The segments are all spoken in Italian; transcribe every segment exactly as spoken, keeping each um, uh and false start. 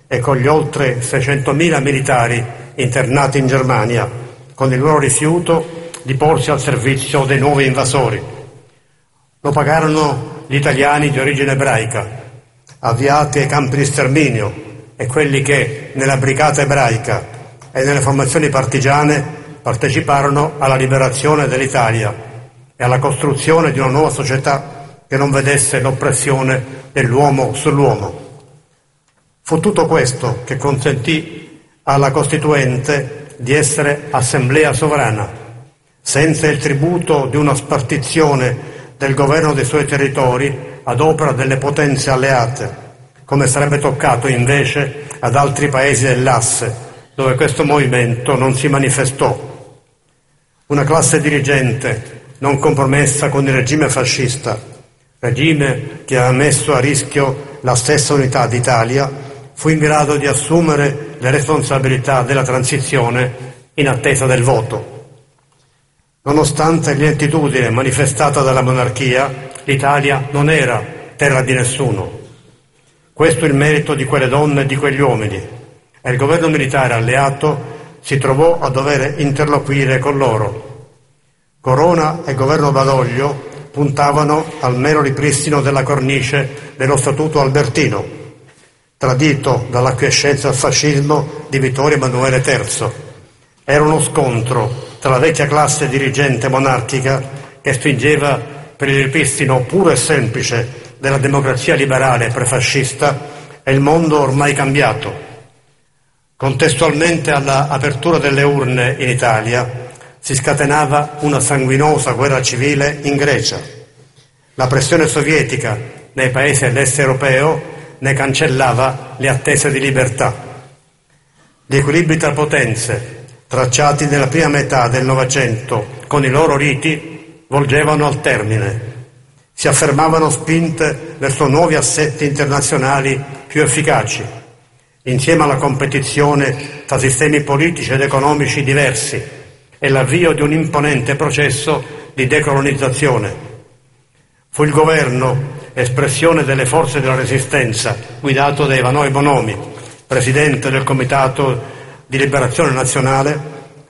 e con gli oltre seicentomila militari internati in Germania, con il loro rifiuto di porsi al servizio dei nuovi invasori. Lo pagarono gli italiani di origine ebraica, avviati ai campi di sterminio, e quelli che, nella brigata ebraica e nelle formazioni partigiane, parteciparono alla liberazione dell'Italia e alla costruzione di una nuova società che non vedesse l'oppressione dell'uomo sull'uomo. Fu tutto questo che consentì alla Costituente di essere assemblea sovrana, senza il tributo di una spartizione del governo dei suoi territori ad opera delle potenze alleate, come sarebbe toccato invece ad altri paesi dell'asse, dove questo movimento non si manifestò. Una classe dirigente non compromessa con il regime fascista, regime che ha messo a rischio la stessa unità d'Italia, fu in grado di assumere le responsabilità della transizione in attesa del voto. Nonostante l'inettitudine manifestata dalla monarchia, l'Italia non era terra di nessuno. Questo è il merito di quelle donne e di quegli uomini, e il governo militare alleato si trovò a dover interloquire con loro. Corona e governo Badoglio puntavano al mero ripristino della cornice dello Statuto Albertino, tradito dall'acquiescenza al fascismo di Vittorio Emanuele terzo. Era uno scontro tra la vecchia classe dirigente monarchica, che spingeva per il ripristino puro e semplice della democrazia liberale prefascista, e il mondo ormai cambiato. Contestualmente all'apertura delle urne in Italia si scatenava una sanguinosa guerra civile in Grecia. La pressione sovietica nei paesi dell'est europeo ne cancellava le attese di libertà. Gli equilibri tra potenze, tracciati nella prima metà del Novecento con i loro riti, volgevano al termine. Si affermavano spinte verso nuovi assetti internazionali più efficaci, insieme alla competizione tra sistemi politici ed economici diversi e l'avvio di un imponente processo di decolonizzazione. Fu il governo, espressione delle forze della Resistenza, guidato da Ivanoe Bonomi, presidente del Comitato di Liberazione Nazionale,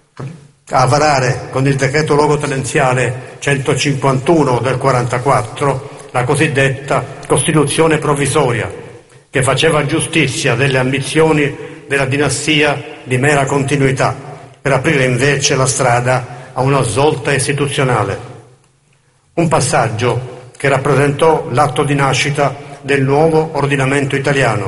a varare con il decreto logotenenziale centocinquantuno del quarantaquattro la cosiddetta Costituzione provvisoria, che faceva giustizia delle ambizioni della dinastia di mera continuità, per aprire invece la strada a una svolta istituzionale. Un passaggio che rappresentò l'atto di nascita del nuovo ordinamento italiano.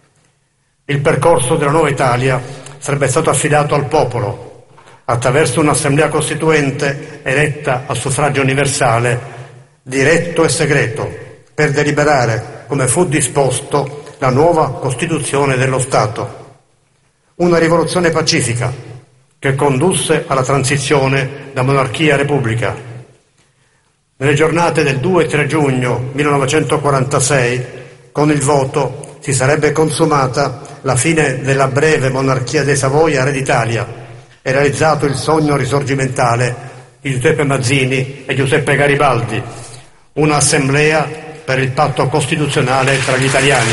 Il percorso della nuova Italia sarebbe stato affidato al popolo, attraverso un'assemblea costituente eletta a suffragio universale, diretto e segreto, per deliberare, come fu disposto, la nuova Costituzione dello Stato. Una rivoluzione pacifica che condusse alla transizione da monarchia a repubblica. Nelle giornate del due e tre giugno millenovecentoquarantasei, con il voto, si sarebbe consumata la fine della breve monarchia dei Savoia re d'Italia e realizzato il sogno risorgimentale di Giuseppe Mazzini e Giuseppe Garibaldi, un'assemblea per il patto costituzionale tra gli italiani.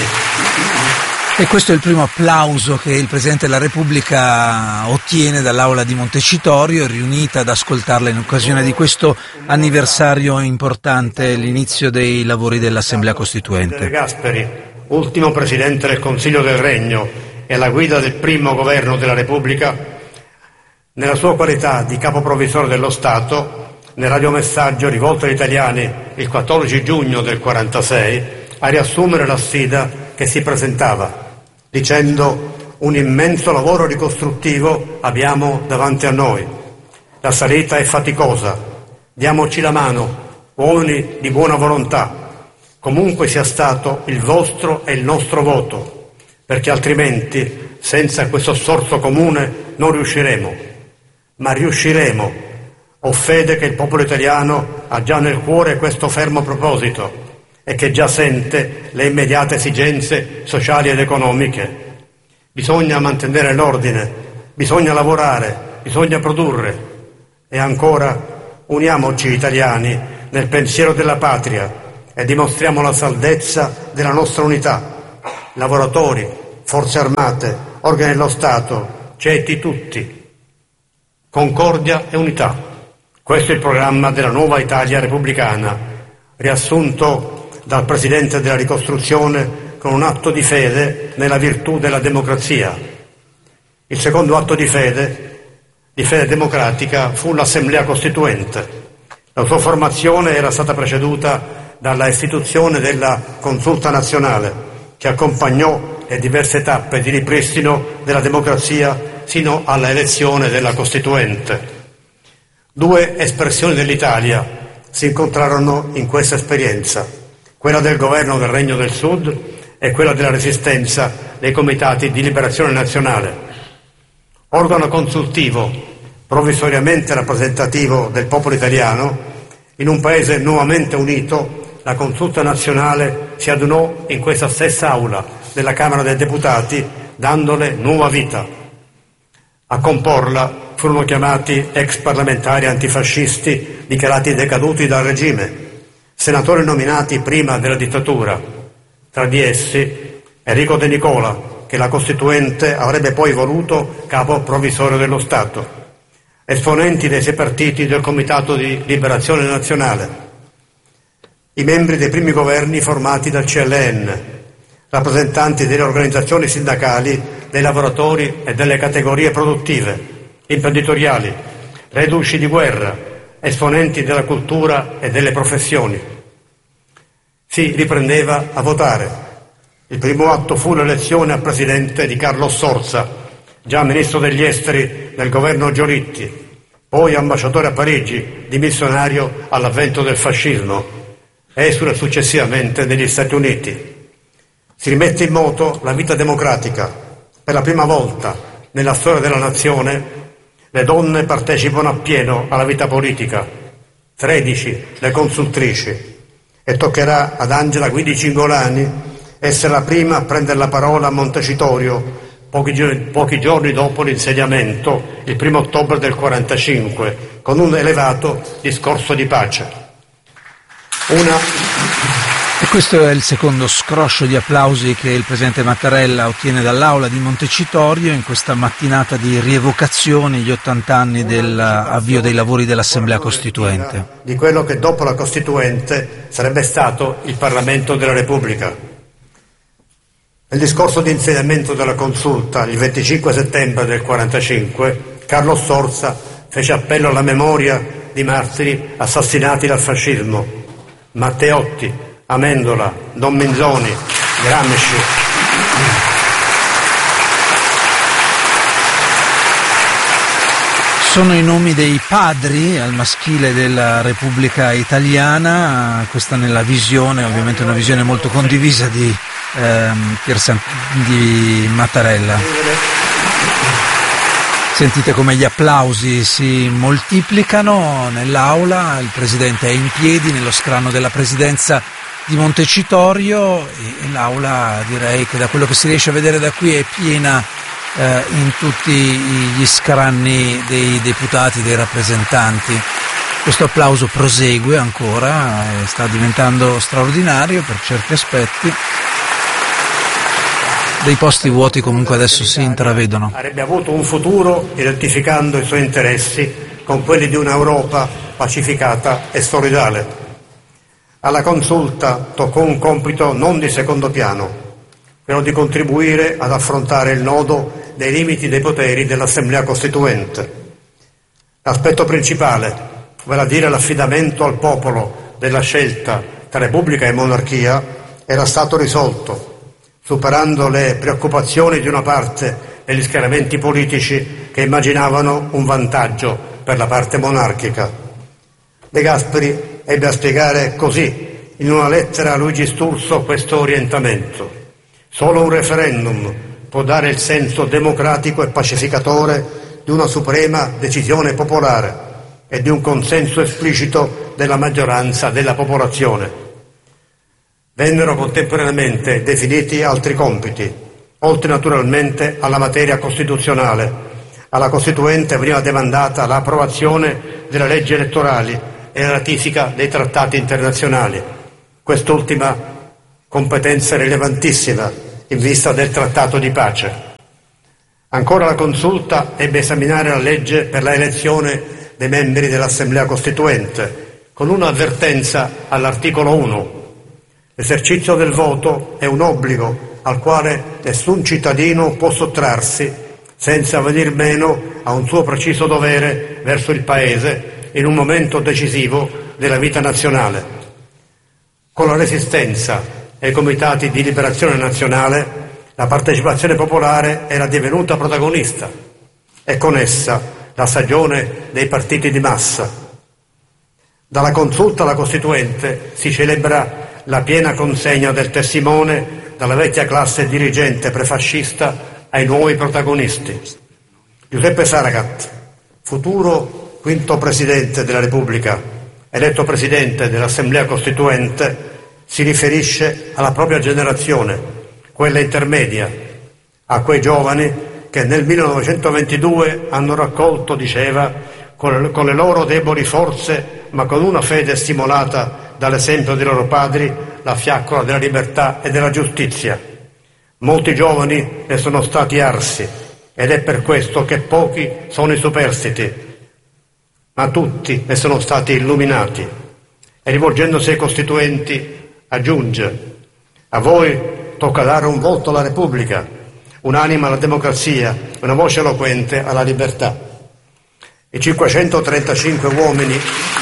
E questo è il primo applauso che il Presidente della Repubblica ottiene dall'Aula di Montecitorio, riunita ad ascoltarla in occasione di questo anniversario importante, l'inizio dei lavori dell'Assemblea Costituente. De Gasperi, ultimo Presidente del Consiglio del Regno e alla guida del primo governo della Repubblica, nella sua qualità di capo provvisorio dello Stato, nel radiomessaggio rivolto agli italiani il quattordici giugno del quarantasei, a riassumere la sfida che si presentava, dicendo: un immenso lavoro ricostruttivo abbiamo davanti a noi. La salita è faticosa. Diamoci la mano, uomini di buona volontà, comunque sia stato il vostro e il nostro voto, perché altrimenti, senza questo sforzo comune, non riusciremo. Ma riusciremo. Ho fede che il popolo italiano ha già nel cuore questo fermo proposito e che già sente le immediate esigenze sociali ed economiche. Bisogna mantenere l'ordine, bisogna lavorare, bisogna produrre. E ancora, uniamoci italiani nel pensiero della patria e dimostriamo la saldezza della nostra unità. Lavoratori, forze armate, organi dello Stato, ceti tutti. Concordia e unità. Questo è il programma della nuova Italia repubblicana, riassunto dal Presidente della ricostruzione con un atto di fede nella virtù della democrazia. Il secondo atto di fede, di fede democratica, fu l'Assemblea Costituente. La sua formazione era stata preceduta dalla istituzione della Consulta Nazionale, che accompagnò le diverse tappe di ripristino della democrazia sino alla elezione della Costituente. Due espressioni dell'Italia si incontrarono in questa esperienza, quella del governo del Regno del Sud e quella della resistenza dei comitati di liberazione nazionale. Organo consultivo, provvisoriamente rappresentativo del popolo italiano, in un paese nuovamente unito, la Consulta Nazionale si adunò in questa stessa aula della Camera dei Deputati, dandole nuova vita. A comporla furono chiamati ex parlamentari antifascisti dichiarati decaduti dal regime, senatori nominati prima della dittatura. Tra di essi Enrico De Nicola, che la Costituente avrebbe poi voluto capo provvisorio dello Stato, esponenti dei sei partiti del Comitato di Liberazione Nazionale, i membri dei primi governi formati dal C L N, rappresentanti delle organizzazioni sindacali, dei lavoratori e delle categorie produttive, imprenditoriali, reduci di guerra, esponenti della cultura e delle professioni. Si riprendeva a votare. Il primo atto fu l'elezione a presidente di Carlo Sforza, già ministro degli esteri del governo Giolitti, poi ambasciatore a Parigi, dimissionario all'avvento del fascismo, esule successivamente negli Stati Uniti. Si rimette in moto la vita democratica. Per la prima volta nella storia della nazione le donne partecipano appieno alla vita politica, tredici le consultrici, e toccherà ad Angela Guidi Cingolani essere la prima a prendere la parola a Montecitorio pochi giorni, pochi giorni dopo l'insediamento, il primo ottobre del quarantacinque, con un elevato discorso di pace. Una... E questo è il secondo scroscio di applausi che il Presidente Mattarella ottiene dall'aula di Montecitorio in questa mattinata di rievocazione, gli ottanta anni dell'avvio dei lavori dell'Assemblea Costituente. Di quello che dopo la Costituente sarebbe stato il Parlamento della Repubblica. Nel discorso di insediamento della Consulta, il venticinque settembre del quarantacinque, Carlo Sforza fece appello alla memoria di martiri assassinati dal fascismo: Matteotti, Amendola, Don Minzoni, Gramsci. Sono i nomi dei padri al maschile della Repubblica Italiana, questa nella visione, ovviamente una visione molto condivisa di, ehm, Piersan- di Mattarella. Sentite come gli applausi si moltiplicano nell'aula, il Presidente è in piedi nello scranno della Presidenza di Montecitorio e l'aula, direi che da quello che si riesce a vedere da qui, è piena eh, in tutti gli scranni dei deputati, dei rappresentanti. Questo applauso prosegue ancora e sta diventando straordinario per certi aspetti. Dei posti vuoti comunque adesso si intravedono. Avrebbe avuto un futuro identificando i suoi interessi con quelli di un'Europa pacificata e solidale. Alla Consulta toccò un compito non di secondo piano, quello di contribuire ad affrontare il nodo dei limiti dei poteri dell'Assemblea Costituente. L'aspetto principale, vale a dire l'affidamento al popolo della scelta tra Repubblica e monarchia, era stato risolto, superando le preoccupazioni di una parte degli schieramenti politici che immaginavano un vantaggio per la parte monarchica. De Gasperi ebbe a spiegare così, in una lettera a Luigi Sturzo, questo orientamento: solo un referendum può dare il senso democratico e pacificatore di una suprema decisione popolare e di un consenso esplicito della maggioranza della popolazione. Vennero contemporaneamente definiti altri compiti, oltre naturalmente alla materia costituzionale. Alla Costituente veniva demandata l'approvazione delle leggi elettorali e la ratifica dei trattati internazionali. Quest'ultima competenza rilevantissima in vista del trattato di pace. Ancora la Consulta ebbe a esaminare la legge per la elezione dei membri dell'Assemblea Costituente, con una avvertenza all'articolo uno. L'esercizio del voto è un obbligo al quale nessun cittadino può sottrarsi senza venir meno a un suo preciso dovere verso il Paese in un momento decisivo della vita nazionale. Con la Resistenza e i comitati di liberazione nazionale, la partecipazione popolare era divenuta protagonista e con essa la stagione dei partiti di massa. Dalla Consulta alla Costituente si celebra la piena consegna del testimone dalla vecchia classe dirigente prefascista ai nuovi protagonisti. Giuseppe Saragat, futuro quinto Presidente della Repubblica, eletto Presidente dell'Assemblea Costituente, si riferisce alla propria generazione, quella intermedia, a quei giovani che nel millenovecentoventidue hanno raccolto, diceva, con le, con le loro deboli forze, ma con una fede stimolata dall'esempio dei loro padri, la fiaccola della libertà e della giustizia. Molti giovani ne sono stati arsi ed è per questo che pochi sono i superstiti, ma tutti ne sono stati illuminati. E rivolgendosi ai costituenti aggiunge: a voi tocca dare un volto alla Repubblica, un'anima alla democrazia, una voce eloquente alla libertà. I cinquecentotrentacinque uomini.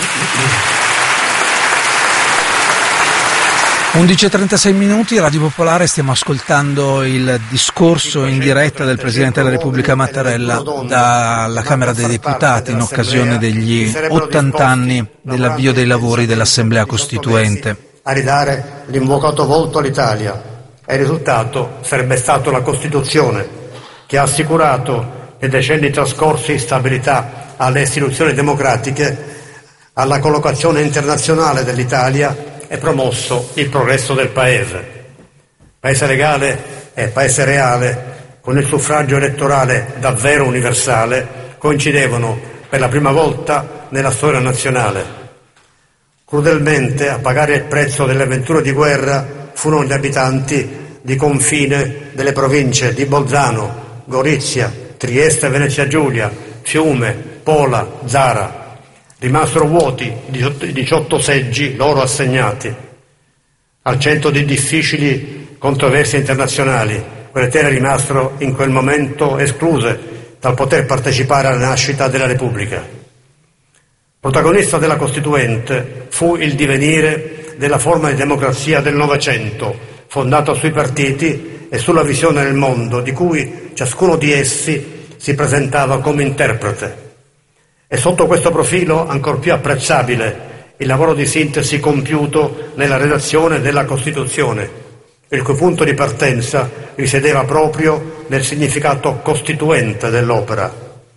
undici e trentasei minuti, Radio Popolare, stiamo ascoltando il discorso in diretta del Presidente della Repubblica Mattarella dalla Camera dei Deputati in occasione degli ottanta anni dell'avvio dei lavori dell'Assemblea Costituente. A ridare l'invocato volto all'Italia, e il risultato sarebbe stato la Costituzione, che ha assicurato nei decenni trascorsi stabilità alle istituzioni democratiche, alla collocazione internazionale dell'Italia e promosso il progresso del Paese. Paese legale e Paese reale, con il suffragio elettorale davvero universale, coincidevano per la prima volta nella storia nazionale. Crudelmente a pagare il prezzo delle avventure di guerra furono gli abitanti di confine delle province di Bolzano, Gorizia, Trieste, Venezia Giulia, Fiume, Pola, Zara. Rimasero vuoti diciotto seggi loro assegnati. Al centro di difficili controversie internazionali, quelle terre rimasero in quel momento escluse dal poter partecipare alla nascita della Repubblica. Protagonista della Costituente fu il divenire della forma di democrazia del Novecento, fondata sui partiti e sulla visione del mondo di cui ciascuno di essi si presentava come interprete. E sotto questo profilo ancor più apprezzabile il lavoro di sintesi compiuto nella redazione della Costituzione, il cui punto di partenza risiedeva proprio nel significato costituente dell'opera.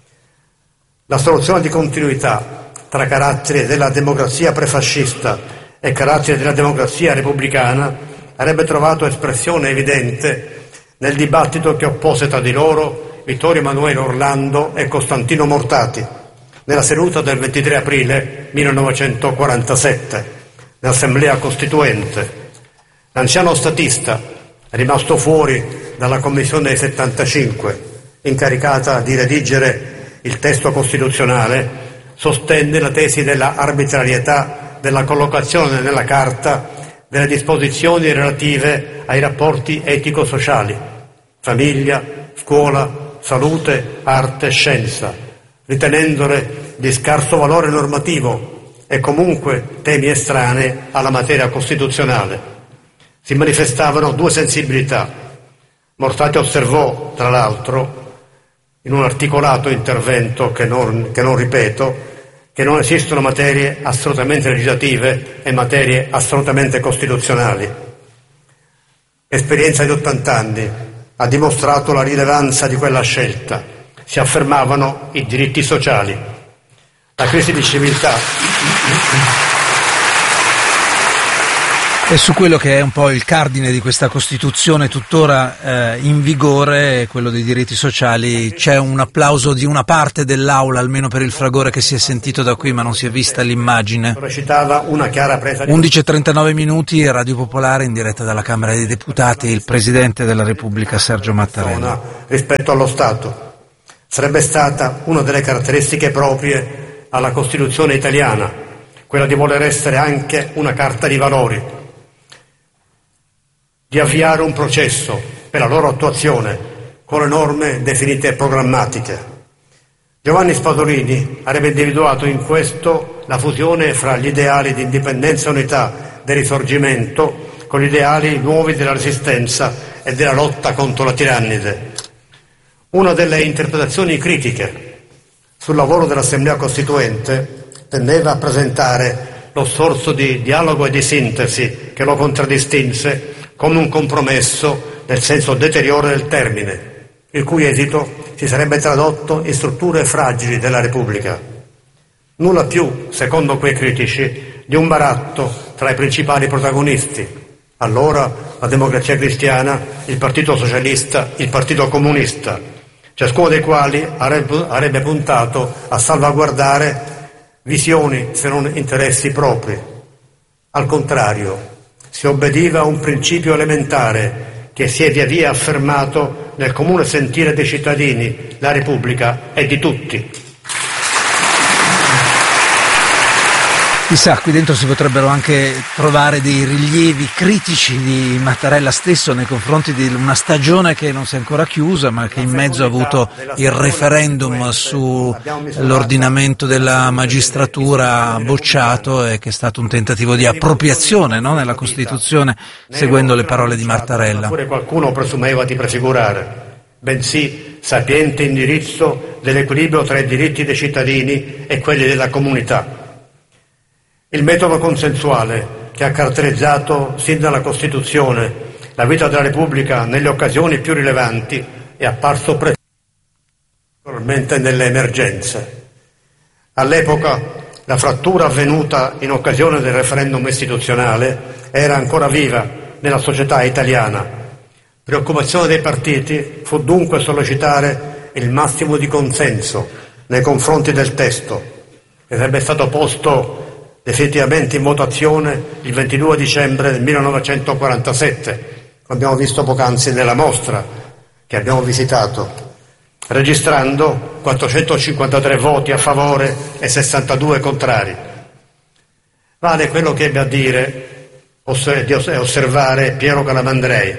La soluzione di continuità tra caratteri della democrazia prefascista e caratteri della democrazia repubblicana avrebbe trovato espressione evidente nel dibattito che oppose tra di loro Vittorio Emanuele Orlando e Costantino Mortati nella seduta del ventitré aprile millenovecentoquarantasette, nell'Assemblea Costituente. L'anziano statista, rimasto fuori dalla Commissione dei settantacinque, incaricata di redigere il testo costituzionale, sostenne la tesi della arbitrarietà della collocazione nella Carta delle disposizioni relative ai rapporti etico-sociali, famiglia, scuola, salute, arte e scienza, ritenendole di scarso valore normativo e comunque temi estranei alla materia costituzionale. Si manifestavano due sensibilità. Mortati osservò, tra l'altro, in un articolato intervento che non, che non ripeto, che non esistono materie assolutamente legislative e materie assolutamente costituzionali. L'esperienza di ottanta anni ha dimostrato la rilevanza di quella scelta. Si affermavano i diritti sociali. La crisi di civiltà E su quello che è un po' il cardine di questa Costituzione tuttora eh, in vigore, quello dei diritti sociali, c'è un applauso di una parte dell'Aula, almeno per il fragore che si è sentito da qui, ma non si è vista l'immagine. undici e trentanove minuti, Radio Popolare in diretta dalla Camera dei Deputati, il Presidente della Repubblica Sergio Mattarella. Rispetto allo Stato sarebbe stata una delle caratteristiche proprie alla Costituzione italiana, quella di voler essere anche una carta di valori, di avviare un processo per la loro attuazione con le norme definite programmatiche. Giovanni Spadolini avrebbe individuato in questo la fusione fra gli ideali di indipendenza e unità del Risorgimento con gli ideali nuovi della Resistenza e della lotta contro la tirannide. Una delle interpretazioni critiche sul lavoro dell'Assemblea Costituente tendeva a presentare lo sforzo di dialogo e di sintesi che lo contraddistinse come un compromesso nel senso deteriore del termine, il cui esito si sarebbe tradotto in strutture fragili della Repubblica. Nulla più, secondo quei critici, di un baratto tra i principali protagonisti, allora la Democrazia Cristiana, il Partito Socialista, il Partito Comunista, ciascuno dei quali avrebbe, avrebbe puntato a salvaguardare visioni se non interessi propri. Al contrario, si obbediva a un principio elementare che si è via via affermato nel comune sentire dei cittadini: la Repubblica è di tutti. Chissà, qui dentro si potrebbero anche trovare dei rilievi critici di Mattarella stesso nei confronti di una stagione che non si è ancora chiusa, ma che in mezzo ha avuto il referendum sull'ordinamento della magistratura bocciato e che è stato un tentativo di appropriazione, no, nella Costituzione, seguendo le parole di Mattarella. Pure qualcuno presumeva di prefigurare, bensì sapiente indirizzo dell'equilibrio tra i diritti dei cittadini e quelli della comunità. Il metodo consensuale che ha caratterizzato sin dalla Costituzione la vita della Repubblica nelle occasioni più rilevanti è apparso particolarmente nelle emergenze. All'epoca la frattura avvenuta in occasione del referendum istituzionale era ancora viva nella società italiana. Preoccupazione dei partiti fu dunque sollecitare il massimo di consenso nei confronti del testo, che sarebbe stato posto definitivamente in votazione il ventidue dicembre del millenovecentoquarantasette, abbiamo visto poc'anzi nella mostra che abbiamo visitato, registrando quattrocentocinquantatré voti a favore e sessantadue contrari. Vale quello che ebbe a dire e osservare Piero Calamandrei.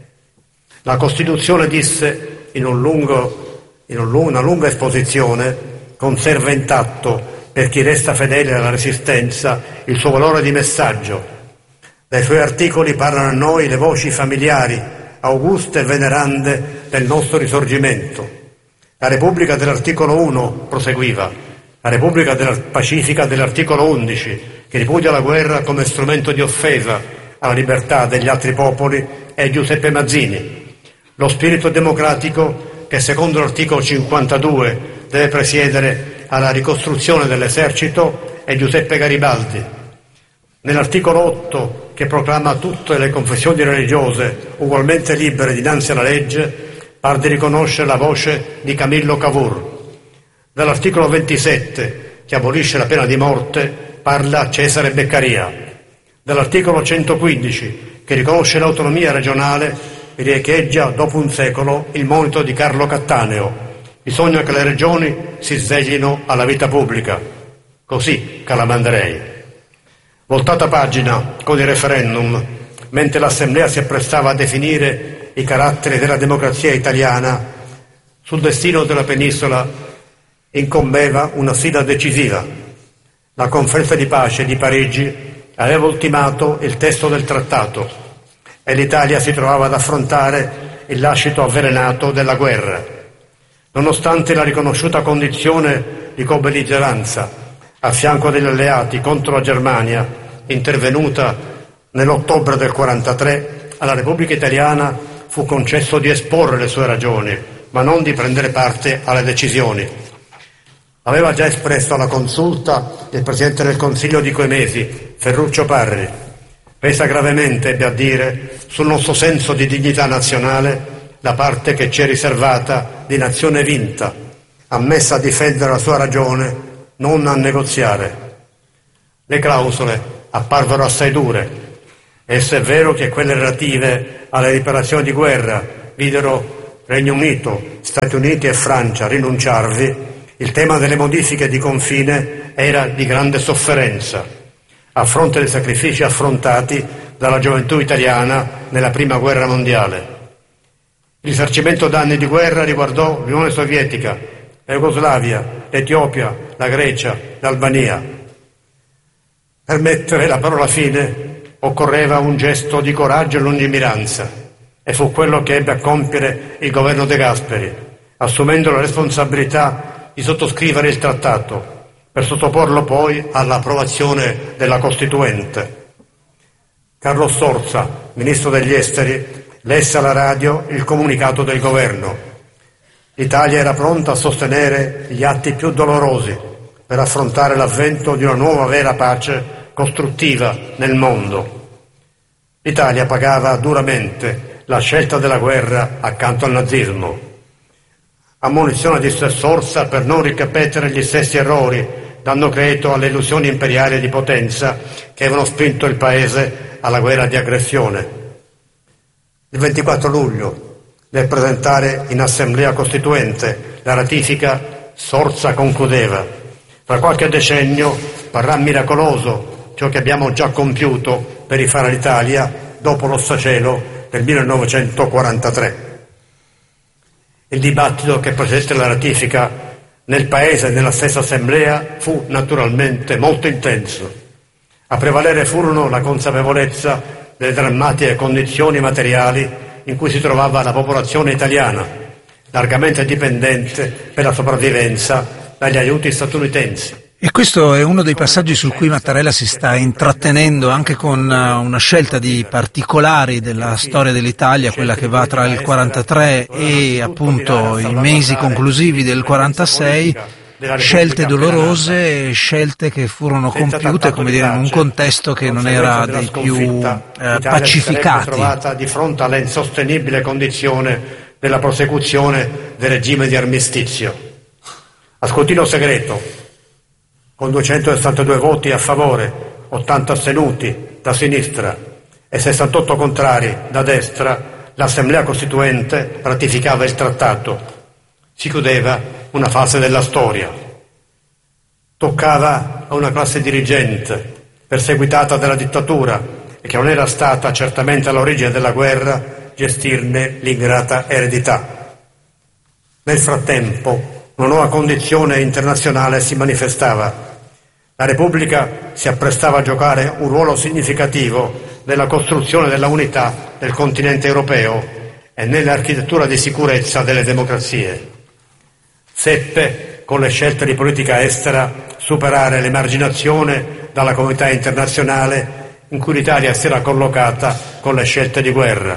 La Costituzione, disse in, un lungo, in un, una lunga esposizione, conserva intatto per chi resta fedele alla Resistenza il suo valore di messaggio. Dai suoi articoli parlano a noi le voci familiari, auguste e venerande del nostro Risorgimento. La Repubblica dell'articolo uno, proseguiva, la Repubblica della pacifica dell'articolo undici, che ripudia la guerra come strumento di offesa alla libertà degli altri popoli, è Giuseppe Mazzini. Lo spirito democratico che secondo l'articolo cinquantadue deve presiedere alla ricostruzione dell'esercito è Giuseppe Garibaldi. Nell'articolo otto, che proclama tutte le confessioni religiose ugualmente libere dinanzi alla legge, par di riconoscere la voce di Camillo Cavour. Dall'articolo ventisette, che abolisce la pena di morte, parla Cesare Beccaria. Dall'articolo centoquindici, che riconosce l'autonomia regionale, riecheggia dopo un secolo il monito di Carlo Cattaneo. Bisogna che le regioni si sveglino alla vita pubblica. Così Calamandrei. Voltata pagina con il referendum, mentre l'Assemblea si apprestava a definire i caratteri della democrazia italiana, sul destino della penisola incombeva una sfida decisiva. La conferenza di pace di Parigi aveva ultimato il testo del trattato e l'Italia si trovava ad affrontare il lascito avvelenato della guerra. Nonostante la riconosciuta condizione di co-belligeranza a fianco degli alleati contro la Germania, intervenuta nell'ottobre del quarantatré, alla Repubblica Italiana fu concesso di esporre le sue ragioni, ma non di prendere parte alle decisioni. Aveva già espresso alla consulta il Presidente del Consiglio di quei mesi, Ferruccio Parri. Pesa gravemente, ebbe a dire, sul nostro senso di dignità nazionale la parte che ci è riservata di nazione vinta, ammessa a difendere la sua ragione, non a negoziare. Le clausole apparvero assai dure, e se è vero che quelle relative alle riparazioni di guerra videro Regno Unito, Stati Uniti e Francia rinunciarvi, il tema delle modifiche di confine era di grande sofferenza, a fronte dei sacrifici affrontati dalla gioventù italiana nella Prima Guerra Mondiale. Il risarcimento danni di guerra riguardò l'Unione Sovietica, la Jugoslavia, l'Etiopia, la Grecia, l'Albania. Per mettere la parola fine occorreva un gesto di coraggio e lungimiranza, e fu quello che ebbe a compiere il governo De Gasperi, assumendo la responsabilità di sottoscrivere il trattato, per sottoporlo poi all'approvazione della Costituente. Carlo Sforza, ministro degli Esteri, lesse alla radio il comunicato del governo. L'Italia era pronta a sostenere gli atti più dolorosi per affrontare l'avvento di una nuova vera pace costruttiva nel mondo. L'Italia pagava duramente la scelta della guerra accanto al nazismo. Ammonizione di Sforza per non ripetere gli stessi errori, dando credito alle illusioni imperiali di potenza che avevano spinto il Paese alla guerra di aggressione. Il ventiquattro luglio, nel presentare in Assemblea Costituente la ratifica, Sforza concludeva: fra qualche decennio parrà miracoloso ciò che abbiamo già compiuto per rifare l'Italia dopo l'Ossacelo del millenovecentoquarantatré. Il dibattito che precedette la ratifica nel Paese e nella stessa Assemblea fu naturalmente molto intenso. A prevalere furono la consapevolezza delle drammatiche condizioni materiali in cui si trovava la popolazione italiana, largamente dipendente per la sopravvivenza dagli aiuti statunitensi. E questo è uno dei passaggi su cui Mattarella si sta intrattenendo anche con una scelta di particolari della storia dell'Italia, quella che va tra il quarantatré e appunto i mesi conclusivi del quarantasei, scelte dolorose, scelte che furono compiute, come dire, in un contesto che non era dei più eh, pacificati. Trovata di fronte alla insostenibile condizione della prosecuzione del regime di armistizio. A scrutinio segreto, con duecentosessantadue voti a favore, ottanta astenuti da sinistra e sessantotto contrari da destra, l'Assemblea Costituente ratificava il trattato. Si chiudeva una fase della storia. Toccava a una classe dirigente perseguitata dalla dittatura e che non era stata certamente all'origine della guerra gestirne l'ingrata eredità. Nel frattempo una nuova condizione internazionale si manifestava. La Repubblica si apprestava a giocare un ruolo significativo nella costruzione della unità del continente europeo e nell'architettura di sicurezza delle democrazie. Seppe, con le scelte di politica estera, superare l'emarginazione dalla comunità internazionale in cui l'Italia si era collocata con le scelte di guerra.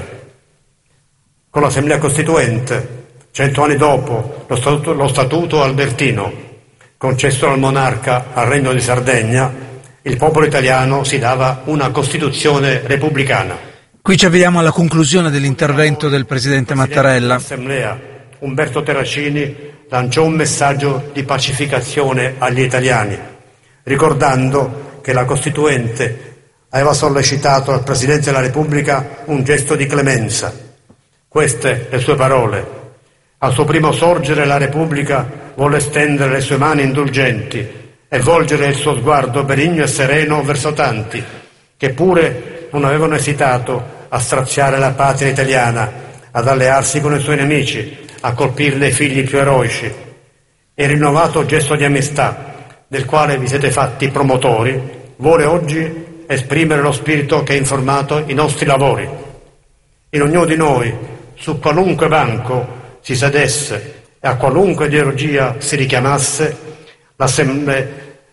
Con l'Assemblea Costituente, cento anni dopo lo statuto, lo statuto albertino, concesso dal monarca al Regno di Sardegna, il popolo italiano si dava una Costituzione repubblicana. Qui ci avviamo alla conclusione dell'intervento del Presidente Mattarella. L'Assemblea, Umberto Terracini, lanciò un messaggio di pacificazione agli italiani, ricordando che la Costituente aveva sollecitato al Presidente della Repubblica un gesto di clemenza. Queste le sue parole: al suo primo sorgere la Repubblica volle stendere le sue mani indulgenti e volgere il suo sguardo benigno e sereno verso tanti che pure non avevano esitato a straziare la patria italiana, ad allearsi con i suoi nemici, a colpirne i figli più eroici. E il rinnovato gesto di amistà, del quale vi siete fatti promotori, vuole oggi esprimere lo spirito che ha informato i nostri lavori. In ognuno di noi, su qualunque banco si sedesse e a qualunque ideologia si richiamasse, l'Assemblea,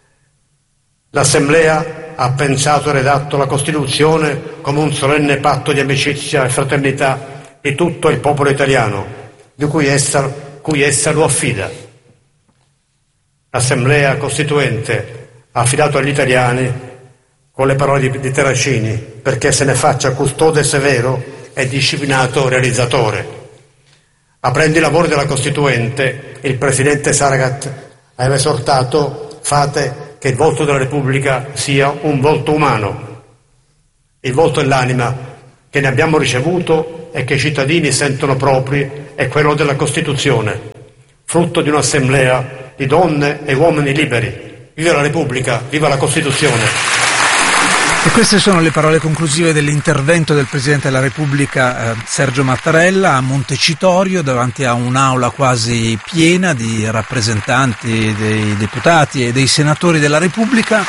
l'Assemblea ha pensato e redatto la Costituzione come un solenne patto di amicizia e fraternità di tutto il popolo italiano, di cui essa, cui essa lo affida. L'Assemblea Costituente ha affidato agli italiani con le parole di, di Terracini, perché se ne faccia custode severo e disciplinato realizzatore. Aprendo i lavori della Costituente, il presidente Saragat aveva esortato: fate che il volto della Repubblica sia un volto umano. Il volto e l'anima che ne abbiamo ricevuto e che i cittadini sentono propri è quello della Costituzione, frutto di un'assemblea di donne e uomini liberi. Viva la Repubblica, viva la Costituzione! E queste sono le parole conclusive dell'intervento del Presidente della Repubblica eh, Sergio Mattarella a Montecitorio, davanti a un'aula quasi piena di rappresentanti dei deputati e dei senatori della Repubblica.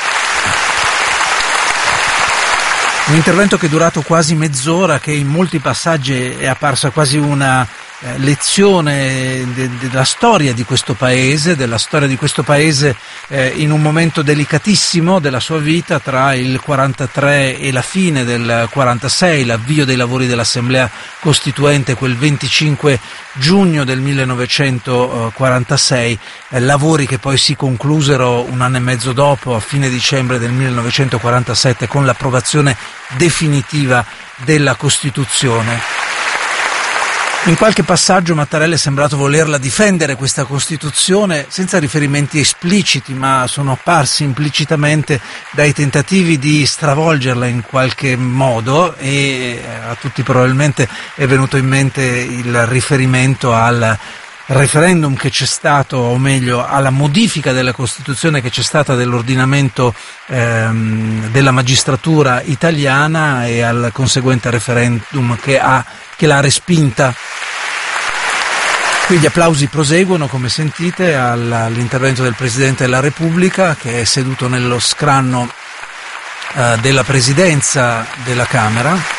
Un intervento che è durato quasi mezz'ora, che in molti passaggi è apparsa quasi una eh, lezione de- della storia di questo paese, della storia di questo paese eh, in un momento delicatissimo della sua vita, tra il quarantatré e la fine del quarantasei, l'avvio dei lavori dell'Assemblea Costituente quel venticinque giugno del millenovecentoquarantasei, eh, lavori che poi si conclusero un anno e mezzo dopo, a fine dicembre del millenovecentoquarantasette, con l'approvazione definitiva della Costituzione. In qualche passaggio Mattarella è sembrato volerla difendere, questa Costituzione, senza riferimenti espliciti, ma sono apparsi implicitamente dai tentativi di stravolgerla in qualche modo, e a tutti probabilmente è venuto in mente il riferimento al referendum che c'è stato, o meglio alla modifica della Costituzione che c'è stata dell'ordinamento ehm, della magistratura italiana, e al conseguente referendum che, ha, che l'ha respinta. Qui gli applausi proseguono, come sentite, all'intervento del Presidente della Repubblica, che è seduto nello scranno eh, della Presidenza della Camera.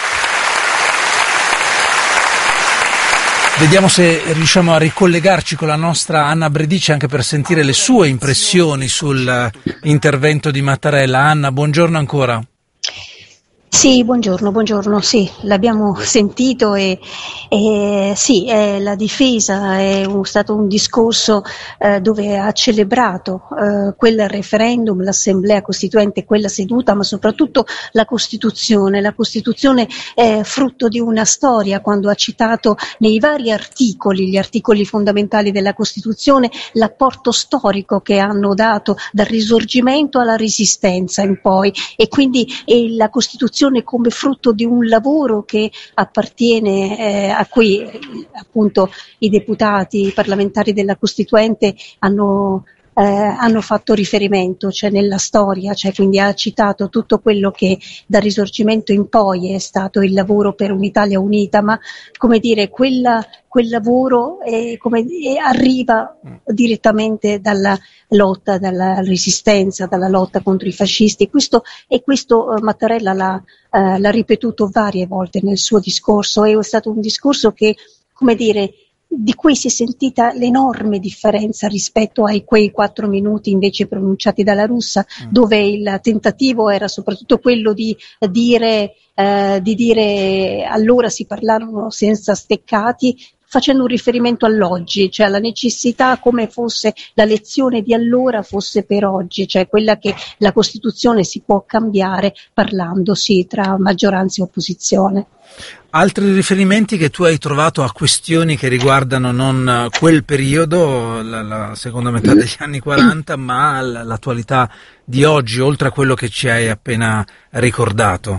Vediamo se riusciamo a ricollegarci con la nostra Anna Bredici anche per sentire le sue impressioni sull'intervento di Mattarella. Anna, buongiorno ancora. Sì, buongiorno, buongiorno, sì, l'abbiamo sentito e, e sì, è la difesa è un, stato un discorso eh, dove ha celebrato eh, quel referendum, l'Assemblea Costituente, quella seduta, ma soprattutto la Costituzione. La Costituzione è frutto di una storia, quando ha citato nei vari articoli, gli articoli fondamentali della Costituzione, l'apporto storico che hanno dato dal Risorgimento alla Resistenza in poi, e quindi e la Costituzione come frutto di un lavoro che appartiene eh, a cui eh, appunto i deputati, i parlamentari della Costituente hanno Eh, hanno fatto riferimento, cioè nella storia, cioè quindi ha citato tutto quello che dal Risorgimento in poi è stato il lavoro per un'Italia unita, ma come dire, quella, quel lavoro è, come, è, arriva direttamente dalla lotta, dalla resistenza, dalla lotta contro i fascisti. Questo, e questo eh, Mattarella l'ha, eh, l'ha ripetuto varie volte nel suo discorso, è stato un discorso che, come dire, di cui si è sentita l'enorme differenza rispetto ai quei quattro minuti invece pronunciati dalla Russa, mm. dove il tentativo era soprattutto quello di dire, eh, di dire allora si parlarono senza steccati, facendo un riferimento all'oggi, cioè alla necessità, come fosse la lezione di allora fosse per oggi, cioè quella che la Costituzione si può cambiare parlandosi tra maggioranza e opposizione. Altri riferimenti che tu hai trovato a questioni che riguardano non quel periodo, la, la seconda metà degli anni quaranta, ma l'attualità di oggi, oltre a quello che ci hai appena ricordato?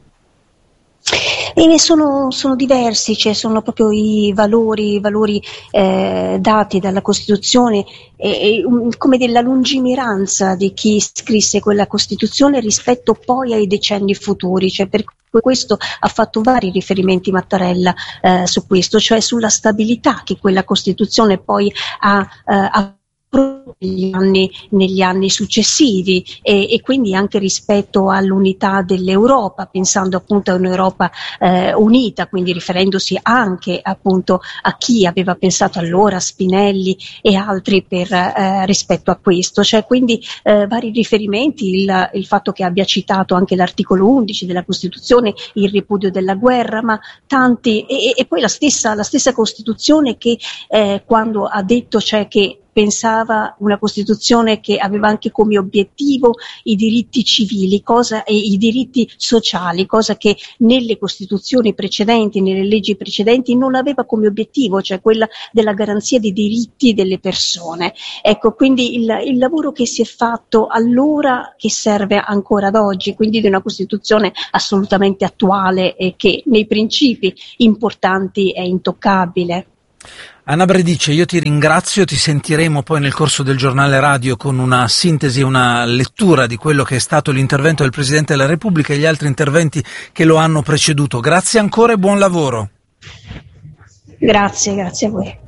E sono, sono diversi, cioè sono proprio i valori, i valori eh, dati dalla Costituzione, e, e, come della lungimiranza di chi scrisse quella Costituzione rispetto poi ai decenni futuri, cioè per questo ha fatto vari riferimenti Mattarella eh, su questo, cioè sulla stabilità che quella Costituzione poi ha, eh, ha negli anni, negli anni successivi, e, e quindi anche rispetto all'unità dell'Europa, pensando appunto a un'Europa eh, unita, quindi riferendosi anche appunto a chi aveva pensato allora, Spinelli e altri, per eh, rispetto a questo, cioè quindi eh, vari riferimenti, il, il fatto che abbia citato anche l'articolo undici della Costituzione, il ripudio della guerra, ma tanti, e, e poi la stessa, la stessa Costituzione che eh, quando ha detto, cioè che pensava una Costituzione che aveva anche come obiettivo i diritti civili, cosa, e i diritti sociali, cosa che nelle Costituzioni precedenti, nelle leggi precedenti non aveva come obiettivo, cioè quella della garanzia dei diritti delle persone. Ecco, quindi il, il lavoro che si è fatto allora che serve ancora ad oggi, quindi di una Costituzione assolutamente attuale e che nei principi importanti è intoccabile. Anna Bredice, io ti ringrazio, ti sentiremo poi nel corso del giornale radio con una sintesi, una lettura di quello che è stato l'intervento del Presidente della Repubblica e gli altri interventi che lo hanno preceduto. Grazie ancora e buon lavoro. Grazie, grazie a voi.